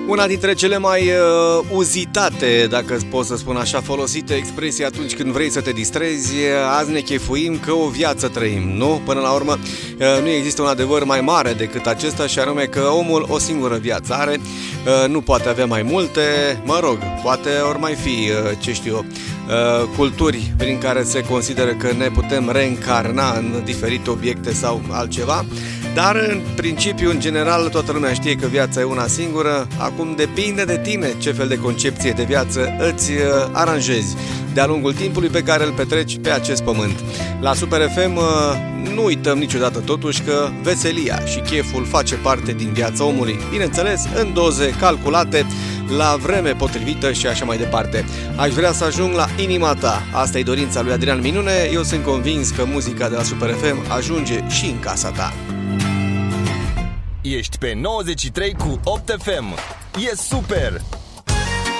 Una dintre cele mai uzitate, dacă pot să spun așa, folosite expresii atunci când vrei să te distrezi, azi ne chefuim că o viață trăim, nu? Până la urmă, nu există un adevăr mai mare decât acesta și anume că omul o singură viață are, nu poate avea mai multe, mă rog, poate ori mai fi, ce știu eu, culturi prin care se consideră că ne putem reîncarna în diferite obiecte sau altceva. Dar în principiu, în general, toată lumea știe că viața e una singură. Acum depinde de tine ce fel de concepție de viață îți aranjezi de-a lungul timpului pe care îl petreci pe acest pământ. La Super FM nu uităm niciodată totuși că veselia și cheful face parte din viața omului, bineînțeles în doze calculate, la vreme potrivită și așa mai departe. Aș vrea să ajung la inima ta. Asta e dorința lui Adrian Minune. Eu sunt convins că muzica de la Super FM ajunge și în casa ta. Ești pe 93 cu 8 FM. E super!